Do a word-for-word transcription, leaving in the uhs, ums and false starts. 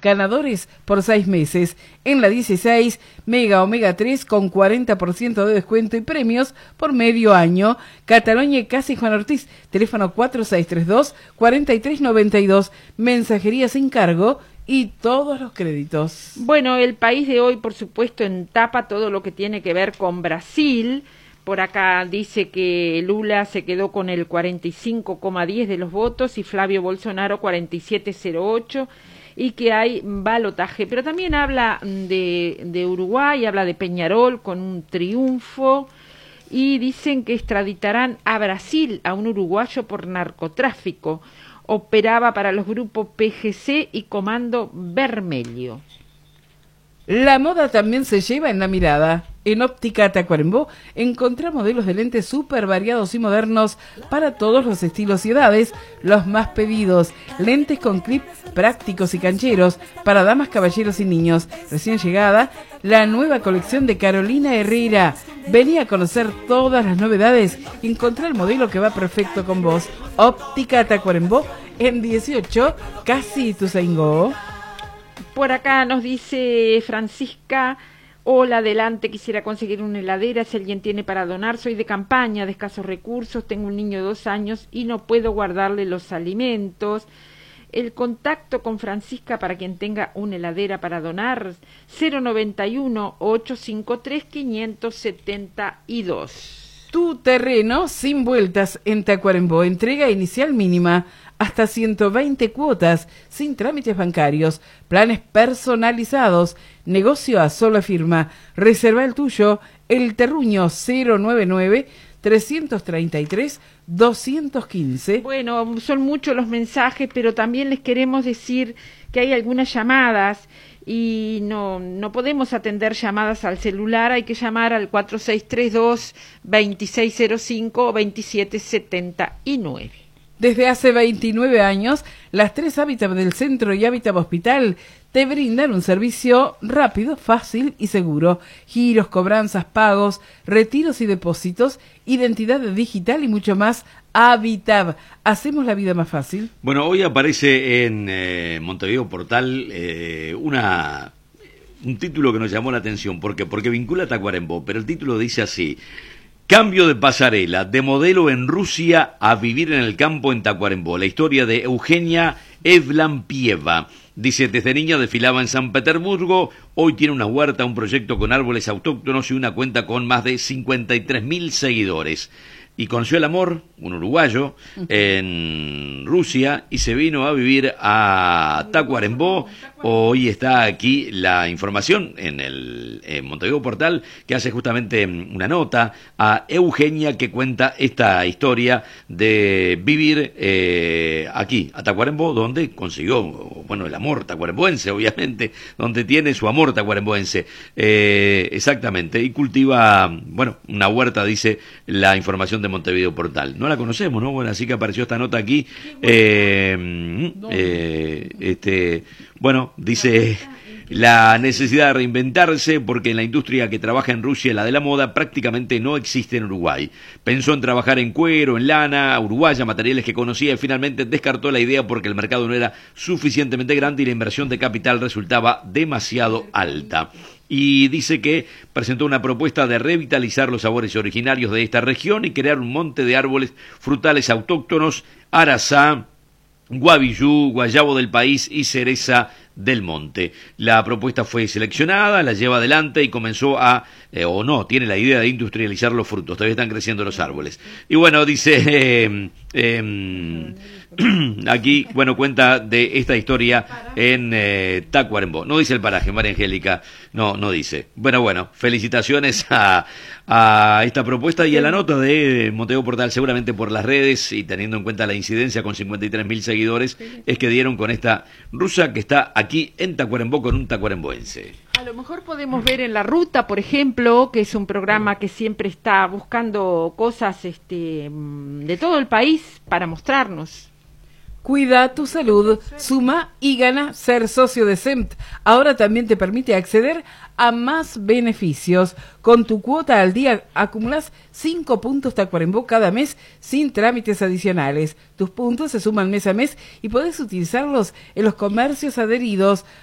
ganadores por seis meses. En la dieciséis, Mega Omega tres con cuarenta por ciento de descuento y premios por medio año. Cataluña y Casa y Juan Ortiz, teléfono cuatro seis tres dos, cuatro tres nueve dos, mensajería sin cargo y todos los créditos. Bueno, el país de hoy, por supuesto, en tapa todo lo que tiene que ver con Brasil. Por acá dice que Lula se quedó con el cuarenta y cinco coma diez de los votos y Flavio Bolsonaro cuarenta y siete coma cero ocho, y que hay balotaje. Pero también habla de, de Uruguay, habla de Peñarol con un triunfo, y dicen que extraditarán a Brasil a un uruguayo por narcotráfico. Operaba para los grupos P G C y Comando Vermelho. La moda también se lleva en la mirada. En Óptica Tacuarembó encontrá modelos de lentes súper variados y modernos para todos los estilos y edades, los más pedidos. Lentes con clip prácticos y cancheros para damas, caballeros y niños. Recién llegada, la nueva colección de Carolina Herrera. Vení a conocer todas las novedades y encontrá el modelo que va perfecto con vos. Óptica Tacuarembó en dieciocho, casi Ituzaingó. Por acá nos dice Francisca: hola, adelante, quisiera conseguir una heladera, si alguien tiene para donar, soy de campaña, de escasos recursos, tengo un niño de dos años y no puedo guardarle los alimentos. El contacto con Francisca para quien tenga una heladera para donar, cero noventa y uno, ochocientos cincuenta y tres, quinientos setenta y dos. Tu terreno sin vueltas en Tacuarembó, entrega inicial mínima, hasta ciento veinte cuotas, sin trámites bancarios, planes personalizados, negocio a sola firma. Reserva el tuyo, El Terruño cero noventa y nueve, trescientos treinta y tres, doscientos quince. Bueno, son muchos los mensajes, pero también les queremos decir que hay algunas llamadas y no, no podemos atender llamadas al celular, hay que llamar al cuatro seis tres dos, dos seis cero cinco o veintisiete setenta y nueve. Desde hace veintinueve años, las tres Hábitat del Centro y Hábitat Hospital te brindan un servicio rápido, fácil y seguro. Giros, cobranzas, pagos, retiros y depósitos, identidad digital y mucho más. Hábitat, hacemos la vida más fácil. Bueno, hoy aparece en eh, Montevideo Portal eh, una un título que nos llamó la atención. ¿Por qué? Porque vincula a Tacuarembó, pero el título dice así: cambio de pasarela, de modelo en Rusia a vivir en el campo en Tacuarembó. La historia de Eugenia Evlampieva. Dice, desde niña desfilaba en San Petersburgo, hoy tiene una huerta, un proyecto con árboles autóctonos y una cuenta con más de cincuenta y tres mil seguidores. Y conoció el amor, un uruguayo, en Rusia, y se vino a vivir a Tacuarembó. Hoy está aquí la información en el en Montevideo Portal, que hace justamente una nota a Eugenia, que cuenta esta historia de vivir eh, aquí, a Tacuarembó, donde consiguió, bueno, el amor tacuaremboense, obviamente, donde tiene su amor tacuaremboense, eh, exactamente, y cultiva, bueno, una huerta, dice la información de Montevideo Portal. No la conocemos, ¿no? Bueno, así que apareció esta nota aquí. Eh, eh, este, bueno, dice la necesidad de reinventarse porque en la industria que trabaja en Rusia, la de la moda, prácticamente no existe en Uruguay. Pensó en trabajar en cuero, en lana uruguaya, materiales que conocía, y finalmente descartó la idea porque el mercado no era suficientemente grande y la inversión de capital resultaba demasiado alta. Y dice que presentó una propuesta de revitalizar los sabores originarios de esta región y crear un monte de árboles frutales autóctonos, arazá, guavillú, guayabo del país y cereza del monte. La propuesta fue seleccionada, la lleva adelante y comenzó a, eh, o no, tiene la idea de industrializar los frutos. Todavía están creciendo los árboles. Y bueno, dice, eh, eh, aquí, bueno, cuenta de esta historia en eh, Tacuarembó. No dice el paraje, María Angélica, no, no dice. Bueno, bueno, felicitaciones a, a esta propuesta y a la nota de Montevideo Portal, seguramente por las redes y teniendo en cuenta la incidencia con cincuenta y tres mil seguidores, es que dieron con esta rusa que está aquí en Tacuarembó con un tacuaremboense. A lo mejor podemos ver en La Ruta, por ejemplo, que es un programa que siempre está buscando cosas este, de todo el país para mostrarnos. Cuida tu salud, suma y gana ser socio de S E M T. Ahora también te permite acceder a más beneficios. Con tu cuota al día acumulas cinco puntos Tacuarembó cada mes sin trámites adicionales. Tus puntos se suman mes a mes y podés utilizarlos en los comercios adheridos.